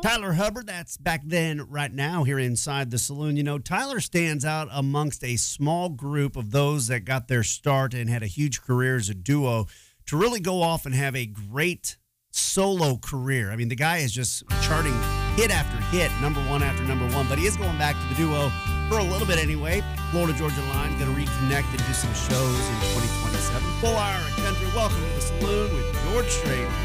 Tyler Hubbard, that's back then, right now, here inside the saloon. You know, Tyler stands out amongst a small group of those that got their start and had a huge career as a duo to really go off and have a great solo career. I mean, the guy is just charting hit after hit, number one after number one, but he is going back to the duo for a little bit anyway. Florida Georgia Line, going to reconnect and do some shows in 2027. Full hour of country. Welcome to the saloon with George Strait.